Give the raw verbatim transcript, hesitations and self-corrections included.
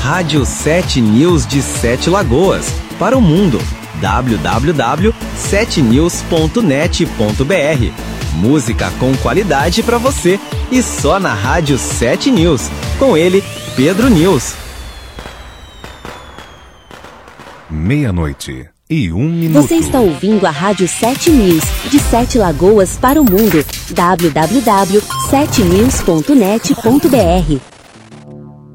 Rádio sete News de Sete Lagoas, para o mundo. w w w ponto sete news ponto net ponto b r. Música com qualidade para você e só na Rádio sete News. Com ele, Pedro News. Meia-noite e um minuto. Você está ouvindo a Rádio sete News, de Sete Lagoas para o mundo. w w w ponto sete news ponto net ponto b r.